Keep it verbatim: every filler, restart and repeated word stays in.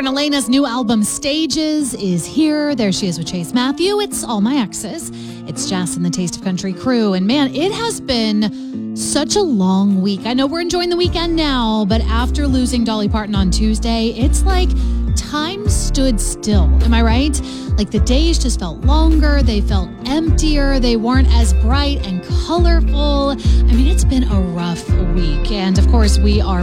Lauren Elena's new album, Stages, is here. There she is with Chase Matthew. It's All My Exes. It's Jess and the Taste of Country crew. And man, it has been such a long week. I know we're enjoying the weekend now, but after losing Dolly Parton on Tuesday, it's like time stood still. Am I right? Like the days just felt longer. They felt emptier. They weren't as bright and colorful. I mean, it's been a rough week. And of course, we are